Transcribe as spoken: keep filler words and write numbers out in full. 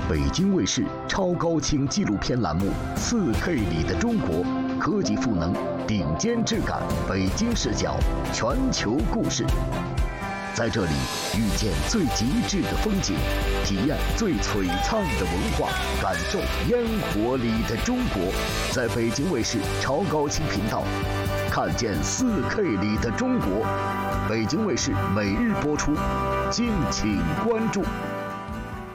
北京卫视超高清纪录片栏目《四 K 里的中国》，科技赋能，顶尖质感，北京视角，全球故事。在这里遇见最极致的风景，体验最璀璨的文化，感受烟火里的中国。在北京卫视超高清频道，看见 四 K 里的中国。北京卫视每日播出，敬请关注。